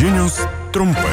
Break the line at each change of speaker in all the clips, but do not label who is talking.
Žinios trumpai.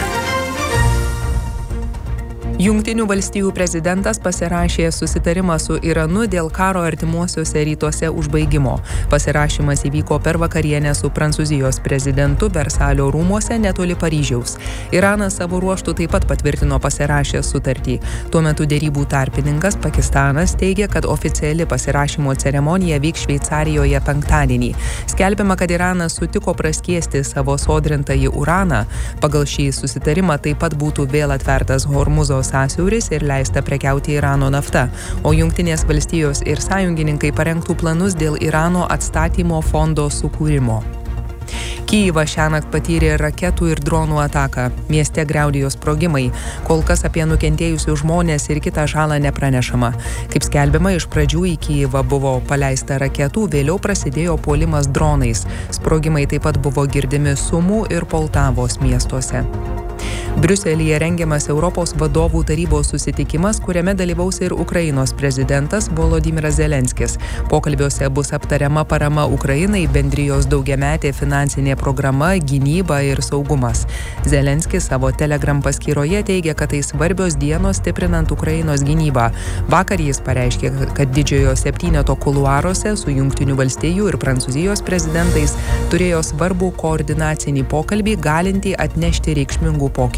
Jungtinių valstijų prezidentas pasirašė susitarimą su Iranu dėl karo artimuosiuose rytuose užbaigimo. Pasirašymas įvyko per vakarienę su Prancūzijos prezidentu Versalio rūmuose netoli Paryžiaus. Iranas savo ruožtu taip pat patvirtino pasirašęs sutartį. Tuo metu derybų tarpininkas Pakistanas teigia, kad oficiali pasirašymo ceremonija vyks Šveicarijoje penktadienį. Skelbiama, kad Iranas sutiko praskiesti savo sodrintąjį uraną. Pagal šį susitarimą taip pat būtų vėl atvertas Hormuzo sąsiauris ir leista prekiauti Irano nafta, o Jungtinės valstijos ir sąjungininkai parengtų planus dėl Irano atstatymo fondo sukūrimo. Kyjivas šiąnakt patyrė raketų ir dronų ataką. Mieste griaudėjo sprogimai. Kol kas apie nukentėjusius žmonės ir kitą žalą nepranešama. Kaip skelbiama, iš pradžių į Kyjivą buvo paleista raketų, vėliau prasidėjo puolimas dronais. Sprogimai taip pat buvo girdimi Sumų ir Poltavos miestuose. Briuselyje rengiamas Europos vadovų tarybos susitikimas, kuriame dalyvaus ir Ukrainos prezidentas Volodymyras Zelenskis. Pokalbiuose bus aptariama parama Ukrainai, bendrijos daugiametė finansinė programa, gynyba ir saugumas. Zelenskis savo Telegram paskyroje teigia, kad tai svarbios dienos stiprinant Ukrainos gynybą. Vakar jis pareiškė, kad didžiojo septyneto kuluaruose su Jungtinių valstijų ir Prancūzijos prezidentais turėjo svarbų koordinacinį pokalbį, galintį atnešti reikšmingų pokyčių.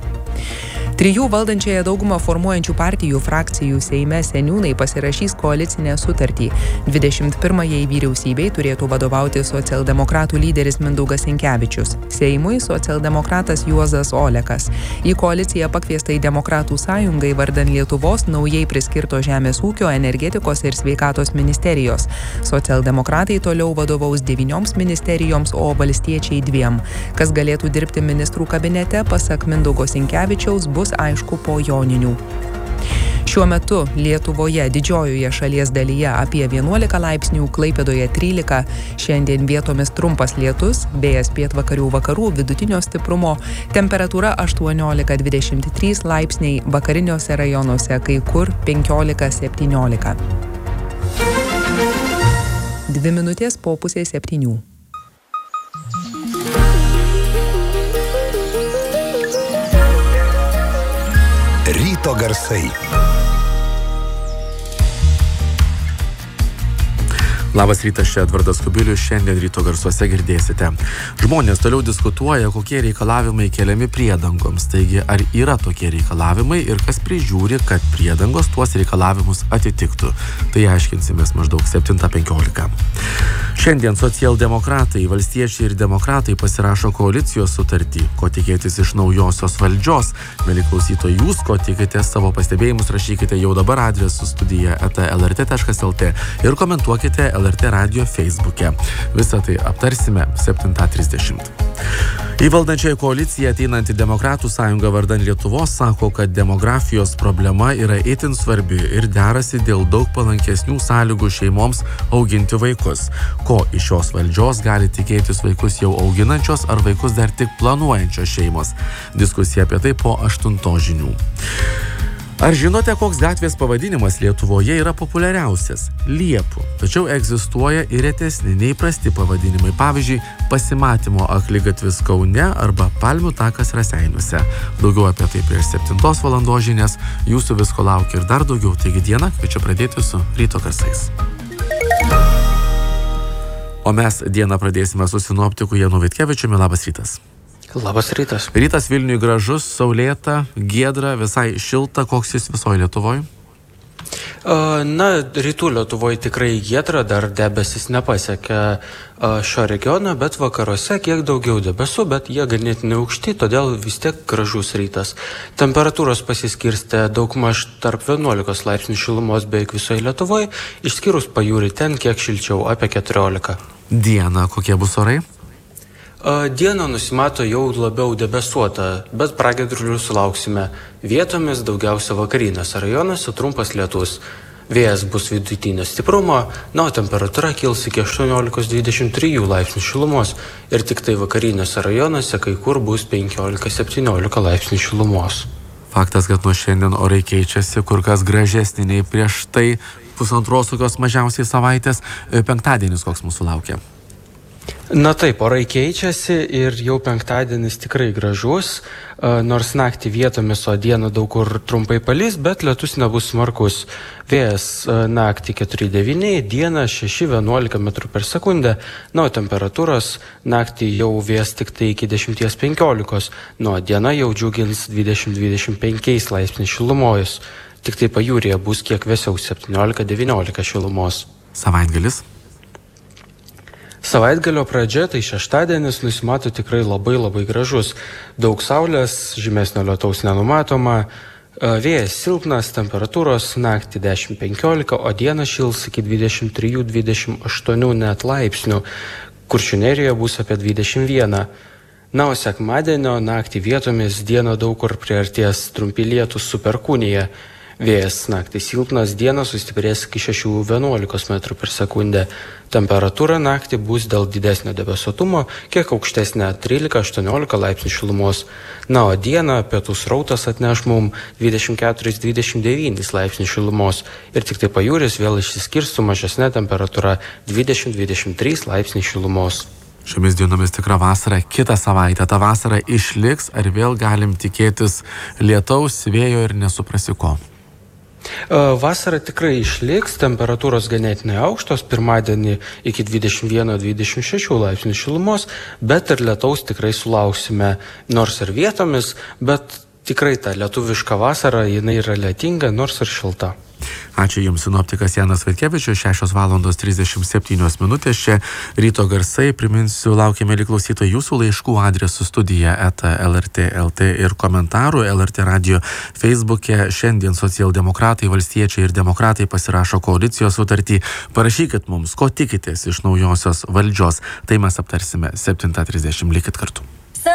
3 valdančiąją daugumą formuojančių partijų frakcijų Seime seniūnai pasirašys koalicinę sutartį. 21-ąjai vyriausybei turėtų vadovauti socialdemokratų lyderis Mindaugas Sinkevičius. Seimui socialdemokratas Juozas Olekas. Į koaliciją pakviestai Demokratų sąjungai vardan Lietuvos naujai priskirto Žemės ūkio, energetikos ir sveikatos ministerijos. Socialdemokratai toliau vadovaus 9 ministerijoms, o valstiečiai 2. Kas galėtų dirbti ministrų kabinete, pasak Mindaugo Sinkevičiaus, bus aišku po joninių. Šiuo metu Lietuvoje didžiojoje šalies dalyje apie 11 laipsnių, Klaipėdoje 13, šiandien vietomis trumpas lietus, vėjas pietvakarių vakarų vidutinio stiprumo, temperatūra 18-23 laipsniai, vakariniuose rajonuose kai kur 15-17. 2 minutės po pusės 7.
Ryto garsai.
Labas rytas, čia Edvardas Kubilius, šiandien ryto garsuose girdėsite. Žmonės toliau diskutuoja, kokie reikalavimai keliami priedangoms. Taigi, ar yra tokie reikalavimai ir kas prižiūri, kad priedangos tuos reikalavimus atitiktų. Tai aiškinsimės maždaug 7:15. Šiandien socialdemokratai, valstiečiai ir demokratai pasirašo koalicijos sutartį. Ko tikėtis iš naujosios valdžios? Mieli klausytojai, jūs ko tikitės, savo pastebėjimus rašykite jau dabar adresu studija@lrt.lt ir komentuokite LRT radio Facebook'e. Visą tai aptarsime 7:30. Į valdančiąją koaliciją ateinanti Demokratų sąjunga vardan Lietuvos sako, kad demografijos problema yra itin svarbi ir derasi dėl daug palankesnių sąlygų šeimoms auginti vaikus. Ko iš šios valdžios gali tikėtis vaikus jau auginančios ar vaikus dar tik planuojančios šeimos? Diskusija apie tai po 8 žinių. Ar žinote, koks gatvės pavadinimas Lietuvoje yra populiariausias? Liepų. Tačiau egzistuoja ir retesni, neįprasti pavadinimai. Pavyzdžiui, Pasimatymo akligatvis Kaune arba Palmių takas Raseiniuose. Daugiau apie tai prieš 7 valandos žinias. Jūsų visko laukia ir dar daugiau. Taigi dieną kviečiu pradėti su ryto garsais. O mes dieną pradėsime su sinoptiku Janu Vitkevičiumi. Labas rytas.
Labas rytas.
Rytas Vilniui gražus, saulėta, giedra, visai šilta. Koks jis visoje Lietuvoje?
Rytų Lietuvoje tikrai giedra, dar debesis nepasiekia šio regiono, bet vakaruose kiek daugiau debesų, bet jie ganėtinai aukšti, todėl vis tiek gražus rytas. Temperatūros pasiskirstė daugmaž tarp 11 laipsnių šilumos beveik visoje Lietuvoje, išskyrus pajūrį ten kiek šilčiau, apie 14.
Dieną kokie bus orai?
Dieną nusimato jau labiau debesuota, bet pragiedrulių sulauksime. Vietomis daugiausia vakarinėse rajonuose trumpas lietus. Vėjas bus vidutinio stiprumo, o temperatūra kils iki 18-23 laipsnių šilumos ir tik tai vakarinėse rajonuose kai kur bus 15-17 laipsnių šilumos.
Faktas, kad nuo šiandien orai keičiasi, kur kas gražesnį nei prieš tai, pusantros tokios mažiausiai savaitės. Penktadienis koks mūsų laukia?
Na taip, orai keičiasi ir jau penktadienis tikrai gražus, nors naktį vietomis, o dieną daug kur trumpai palis, bet lietus nebus smarkus. Vėjas naktį 4-9, dieną 6-11 m/s, o temperatūros naktį jau vės tik tai iki 10-15, diena jau džiugins 20-25 laipsniais šilumos. Tik tai pajūryje bus kiek vėsiau 17-19 šilumos.
Savaitgalis?
Savaitgalio pradžia, tai šeštadienis, nusimato tikrai labai gražus. Daug saulės, žymesnio lietaus nenumatoma, vėjas silpnas, temperatūros naktį 10-15, o dieną šils iki 23-28 net laipsnių. Kuršių nerijoje bus apie 21. O sekmadienio naktį vietomis dieną daug kur priartės trumpi lietūs su perkūnija. Vėjas naktį silpnas, dieną sustiprės iki 6-11 m/s. Temperatūra naktį bus dėl didesnio debesuotumo, kiek aukštesnė 13-18 laipsnių šilumos. O dieną pietų srautas atneš mum 24-29 laipsnių šilumos. Ir tik tai pajūris vėl išsiskirs su mažesnė temperatūra 20-23 laipsnių šilumos.
Šiomis dienomis tikra vasara, kitą savaitę ta vasara išliks, ar vėl galim tikėtis lietaus, vėjo ir nesuprasi ko?
Vasara tikrai išliks, temperatūros ganėtinai aukštos, pirmadienį iki 21-26 laipsnių šilumos, bet ir lietaus tikrai sulauksime, nors ir vietomis, bet tikrai ta lietuviška vasara, jinai yra lietinga, nors ir šilta.
Ačiū Jums, sinoptikas Janas Vaitkevičius, 6:37 čia ryto garsai. Priminsiu, laukiame mieli klausytojai jūsų laiškų adresu studija@lrt.lt ir komentarų LRT radio Facebook'e. Šiandien socialdemokratai, valstiečiai ir demokratai pasirašo koalicijos sutartį. Parašykit mums, ko tikitės iš naujosios valdžios. Tai mes aptarsime 7:30. Likit kartu.